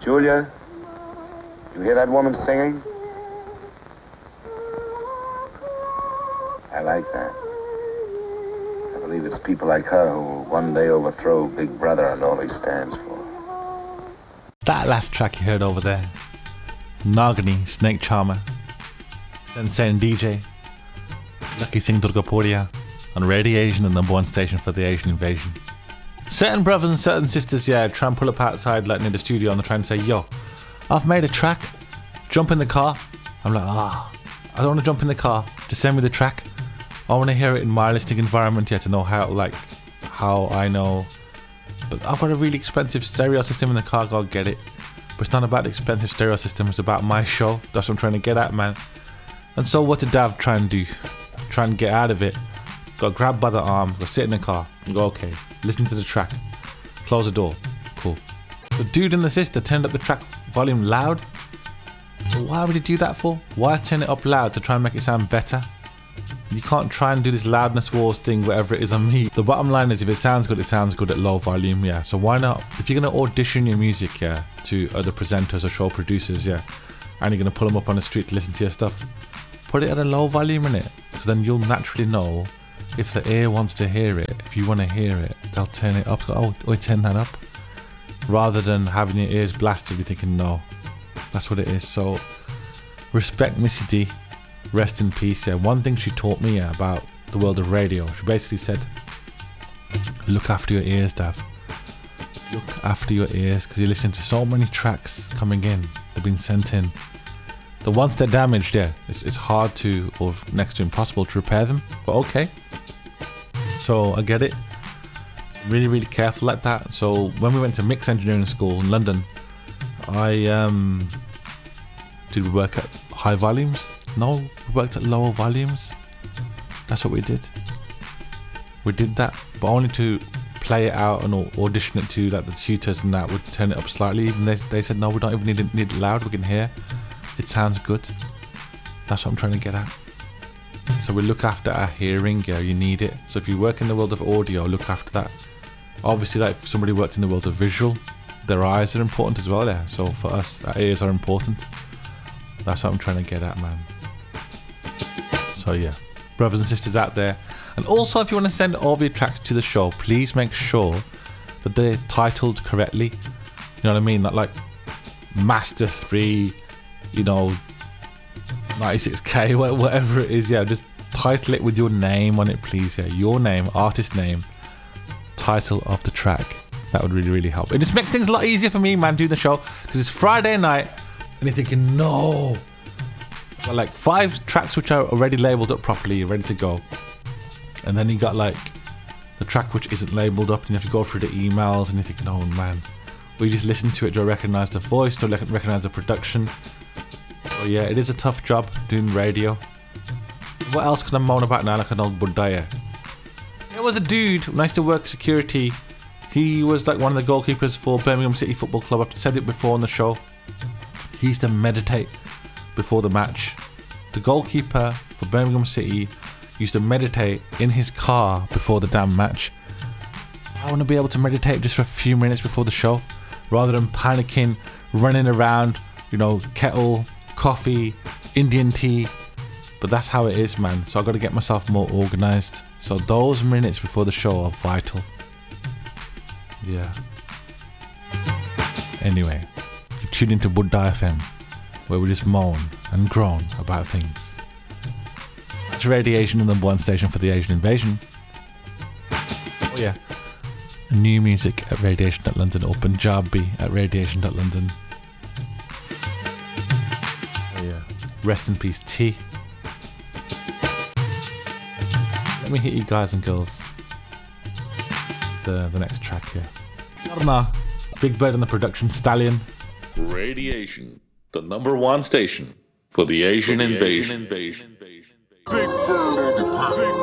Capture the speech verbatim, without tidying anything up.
Julia, you hear that woman singing? I like that. I believe it's people like her who will one day overthrow Big Brother and all he stands for. That last track you heard over there, Nagini, Snake Charmer, Insane D J, Lucky Singh Durgapuria on Radiation, the number one station for the Asian invasion. Certain brothers and certain sisters, yeah, try and pull up outside like near the studio and they're trying to say, yo, I've made a track, jump in the car. I'm like, ah, oh, I don't want to jump in the car, just send me the track. I want to hear it in my listening environment, yeah, to know how, like, how I know. But I've got a really expensive stereo system in the car, go get it. But it's not about the expensive stereo system, it's about my show. That's what I'm trying to get at, man. And so what did Dav try and do? Try and get out of it. Got grabbed by the arm, go sit in the car, and go, okay, listen to the track. Close the door. Cool. The dude and the sister turned up the track volume loud. Why would he do that for? Why turn it up loud to try and make it sound better? You can't try and do this loudness wars thing, whatever it is on me. The bottom line is, if it sounds good, it sounds good at low volume, yeah. So why not? If you're going to audition your music, yeah, to other presenters or show producers, yeah, and you're going to pull them up on the street to listen to your stuff, put it at a low volume in it. Because then you'll naturally know if the ear wants to hear it. If you want to hear it, they'll turn it up. Oh, oh, turn that up. Rather than having your ears blasted, you're thinking, no. That's what it is. So, respect Missy D. Rest in peace. Yeah. One thing she taught me, yeah, about the world of radio, she basically said, look after your ears, Dav. Look after your ears, because you're listening to so many tracks coming in. They've been sent in. The once they're damaged, yeah, it's, it's hard to, or next to impossible to repair them. But okay. So, I get it. Really, really careful like that. So, when we went to mix engineering school in London, I, um... did we work at high volumes? No, we worked at lower volumes. That's what we did. We did that, but only to play it out and audition it to like the tutors, and that would turn it up slightly. Even they, they said, no, we don't even need it, need it loud, we can hear. It sounds good. That's what I'm trying to get at. So we look after our hearing, yeah, you need it. So if you work in the world of audio, look after that. Obviously, like if somebody worked in the world of visual, their eyes are important as well, yeah. So for us, our ears are important. That's what I'm trying to get at, man. So yeah, brothers and sisters out there. And also, if you want to send all of your tracks to the show, please make sure that they're titled correctly. You know what I mean? Not like Master three, you know, ninety-six K, whatever it is. Yeah, just title it with your name on it, please. Yeah, your name, artist name, title of the track. That would really, really help. It just makes things a lot easier for me, man, doing the show. Because it's Friday night, and you're thinking, no. Got like five tracks which are already labelled up properly, ready to go. And then you got like the track which isn't labelled up, and you have to go through the emails, and you're thinking, oh man. Will you just listen to it? Do I recognise the voice? Do I recognise the production? So yeah, it is a tough job doing radio. What else can I moan about now like an old Buddha? There was a dude when I used to work security. He was like one of the goalkeepers for Birmingham City Football Club. I've said it before on the show. He used to meditate before the match. The goalkeeper for Birmingham City used to meditate in his car before the damn match. I want to be able to meditate just for a few minutes before the show, rather than panicking, running around, you know, kettle, coffee, Indian tea. But that's how it is, man. So I've got to get myself more organised. So those minutes before the show are vital. Yeah. Anyway, you've tuned into Buddha F M, where we just moan and groan about things. That's Radiation, the number one station for the Asian invasion. Oh yeah. New music at radiation dot london or Punjabi at radiation dot london. Oh yeah. Rest in peace, T. Let me hit you guys and girls. The the next track here. Nah, Big Bird on the production, Stallion. Radiation, the number one station for the Asian, for the invasion. Asian invasion. Big Bird on the production.